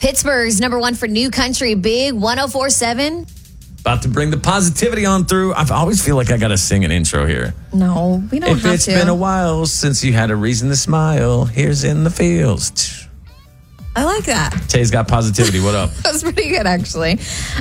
Pittsburgh's number one for new country, Big 104.7. About to bring the positivity on through. I always feel like I got to sing an intro here. No, we don't have to. If it's been a while since you had a reason to smile, here's in the fields. I like that. Tay's got positivity. What up? That was pretty good, actually.